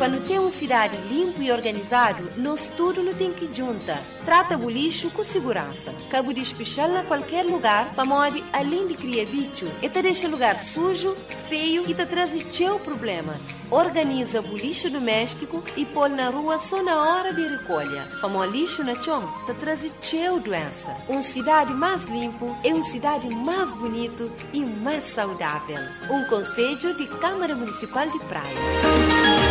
Quando tem uma cidade limpa e organizado, nós tudo não tem que junta. Trata o lixo com segurança. Cabo de espichar em qualquer lugar, para modo além de criar bicho, e te deixa lugar sujo, feio e te traz teu problemas. Organiza o lixo doméstico e pôr na rua só na hora de recolha. Para o lixo na chão, te traz teu doença. Uma cidade mais limpa é uma cidade mais bonita e mais saudável. Um conselho de Câmara Municipal de Praia.